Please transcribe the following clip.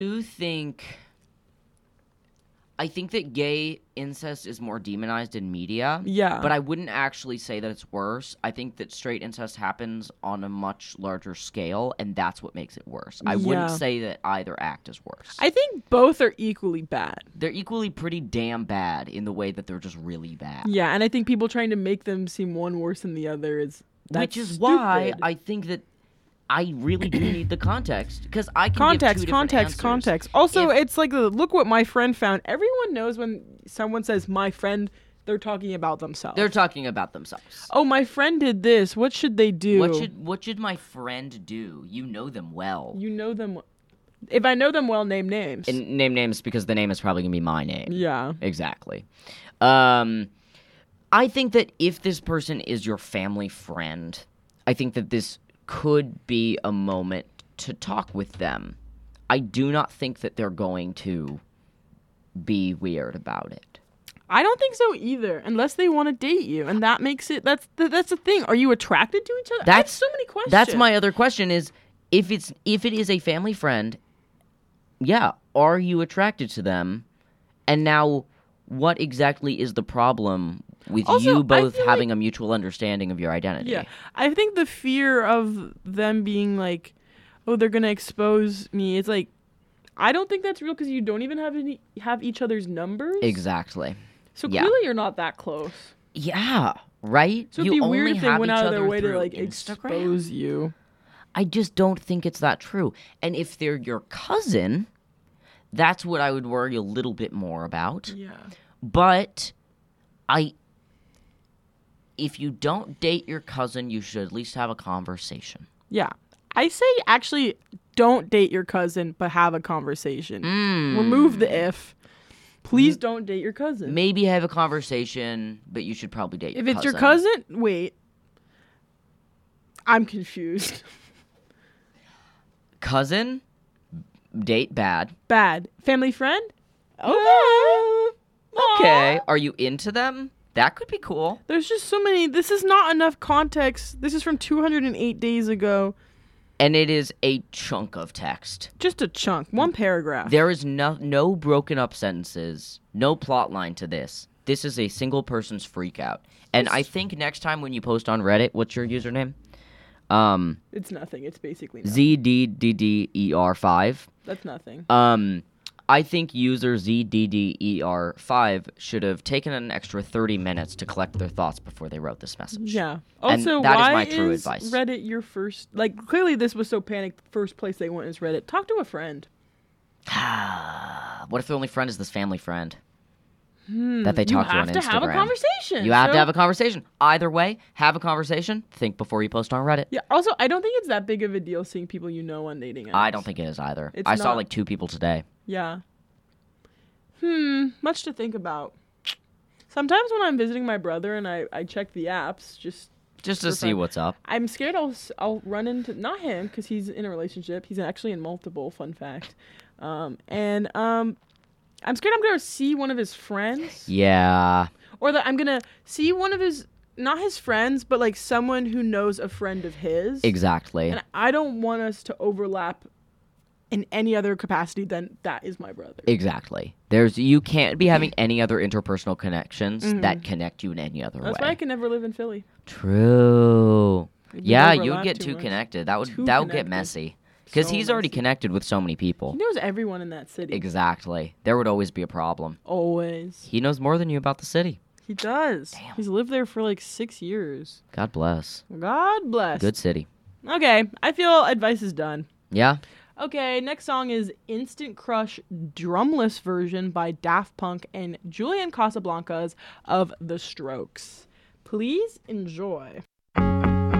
do think... I think that gay incest is more demonized in media. Yeah. But I wouldn't actually say that it's worse. I think that straight incest happens on a much larger scale, and that's what makes it worse. I wouldn't say that either act is worse. I think both are equally bad. They're equally pretty damn bad in the way that they're just really bad. Yeah, and I think people trying to make them seem one worse than the other is Which is stupid. why I think that I really do need the context, because I can give two different answers. Context. Also, it's like, look what my friend found. Everyone knows when someone says my friend, they're talking about themselves. They're talking about themselves. Oh, my friend did this. What should they do? What should my friend do? You know them well. You know them. If I know them well, name names. And name names because the name is probably going to be my name. Yeah. Exactly. I think that if this person is your family friend, I think that this could be a moment to talk with them. I do not think that they're going to be weird about it. I don't think so either, unless they want to date you, and that makes it. That's the thing. Are you attracted to each other? I have so many questions. That's my other question: is if it is a family friend, yeah, are you attracted to them? And now, what exactly is the problem with also, you both having a mutual understanding of your identity? Yeah, I think the fear of them being like, oh, they're gonna expose me. It's like, I don't think that's real because you don't even have each other's numbers. Exactly. So clearly you're not that close. Yeah, right? So it'd be weird if they went out of their way to like expose you. I just don't think it's that true. And if they're your cousin, that's what I would worry a little bit more about. Yeah. But if you don't date your cousin, you should at least have a conversation. Yeah. I say actually don't date your cousin, but have a conversation. Remove the if. Please don't date your cousin. Maybe have a conversation, but you should probably date your cousin. If it's your cousin, wait. I'm confused. Cousin, date bad. Bad. Family friend? Okay. Okay. Are you into them? That could be cool. There's just so many. This is not enough context. This is from 208 days ago. And it is a chunk of text. Just a chunk. One paragraph. There is no broken up sentences, no plot line to this. This is a single person's freak out. And I think next time when you post on Reddit, what's your username? It's nothing. It's basically nothing. ZDDDER5. That's nothing. I think user ZDDER5 should have taken an extra 30 minutes to collect their thoughts before they wrote this message. Yeah. Also, and that why is my true advice. Reddit your first... Like, clearly this was so panicked. The first place they went is Reddit. Talk to a friend. What if the only friend is this family friend that they talk to on Instagram? You have to have a conversation. You have to have a conversation. Either way, have a conversation. Think before you post on Reddit. Yeah. Also, I don't think it's that big of a deal seeing people you know on dating apps. I don't think it is either. I saw like 2 people today. Yeah. Much to think about. Sometimes when I'm visiting my brother and I check the apps just to see what's up. I'm scared I'll run into not him because he's in a relationship. He's actually in multiple. Fun fact. I'm scared I'm gonna see one of his friends. Yeah. Or that I'm gonna see one of his not his friends, but like someone who knows a friend of his. Exactly. And I don't want us to overlap in any other capacity than that is my brother. Exactly. You can't be having any other interpersonal connections that connect you in any other way. That's why I can never live in Philly. True. Yeah, you'd get too connected. That would get messy. Because he's already connected with so many people. He knows everyone in that city. Exactly. There would always be a problem. Always. He knows more than you about the city. He does. Damn. He's lived there for like 6 years. God bless. God bless. Good city. Okay, I feel advice is done. Yeah? Okay, next song is Instant Crush drumless version by Daft Punk and Julian Casablancas of The Strokes. Please enjoy.